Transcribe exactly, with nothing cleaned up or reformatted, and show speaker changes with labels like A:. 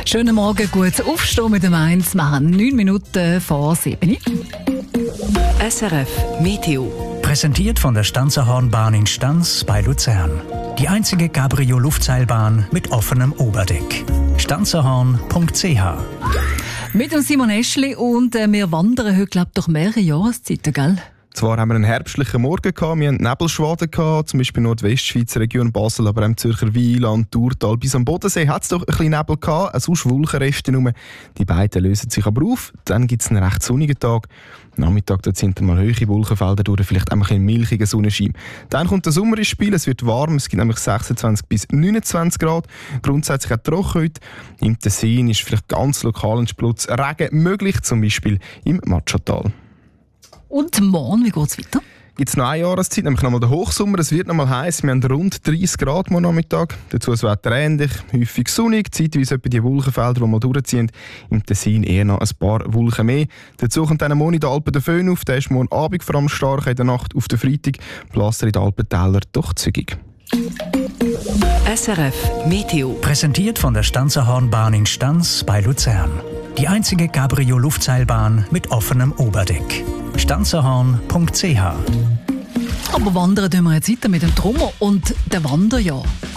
A: Schönen Morgen, gut aufstehen mit dem eins. Wir haben neun Minuten vor sieben.
B: S R F Meteo.
C: Präsentiert von der Stanzerhornbahn in Stanz bei Luzern. Die einzige Cabrio-Luftseilbahn mit offenem Oberdeck. stanzerhorn punkt c h.
A: Mit dem Simon Eschli und äh, wir wandern heute, glaube ich, durch mehrere Jahreszeiten, gell?
D: Zwar haben wir einen herbstlichen Morgen gehabt, wir hatten Nebelschwaden gehabt, zum Beispiel in der Nordwestschweizer Region Basel, aber auch im Zürcher Wieland, Thurtal bis am Bodensee hat es doch ein bisschen Nebel gehabt, sonst Wolkenreste rum. Die beiden lösen sich aber auf, dann gibt es einen recht sonnigen Tag. Am Nachmittag dort sind dann mal hohe Wolkenfelder durch, vielleicht auch ein bisschen milchiger Sonnenschein. Dann kommt der Sommer ins Spiel, es wird warm, es gibt nämlich sechsundzwanzig bis neunundzwanzig Grad, grundsätzlich auch trocken heute. Im Tessin ist vielleicht ganz lokal ein Splutz Regen möglich, zum Beispiel im Matschatal.
A: Und morgen, wie geht es weiter?
D: Gibt es noch eine Jahreszeit, nämlich nochmal den Hochsommer. Es wird nochmal heiß. Wir haben rund dreißig Grad morgen Nachmittag. Dazu das Wetter ähnlich, häufig sonnig, zeitweise etwa die Wolkenfelder, die mal durchziehen. Im Tessin eher noch ein paar Wolken mehr. Dazu kommt dann morgen in den Alpen der Föhn auf. Der ist morgen Abend vor allem stark, in der Nacht auf den Freitag. Bläst er in den Alpentäler doch zügig.
B: S R F Meteo.
C: Präsentiert von der Stanzerhornbahn in Stanz bei Luzern. Die einzige Cabrio-Luftseilbahn mit offenem Oberdeck. stanzerhorn punkt c h.
A: Aber wandern tun wir jetzt weiter mit dem Trommer und dem Wanderjahr.